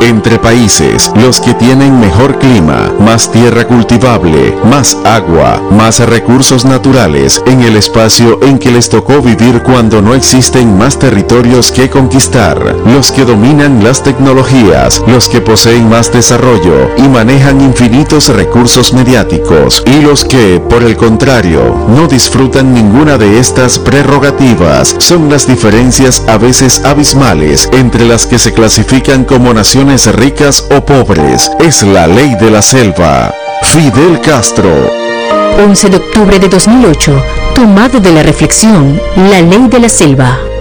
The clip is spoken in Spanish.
entre países, los que tienen mejor clima, más tierra cultivable, más agua, más recursos naturales en el espacio en que les tocó vivir cuando no existen más territorios que conquistar, los que dominan las tecnologías, los que poseen más desarrollo y manejan infinitos recursos mediáticos, y los que, por el contrario, no disfrutan ninguna de estas prerrogativas. Son las diferencias a veces abismales entre las que se clasifican como naciones ricas o pobres. Es la ley de la selva. Fidel Castro. 11 de octubre de 2008, tomado de la reflexión, la ley de la selva.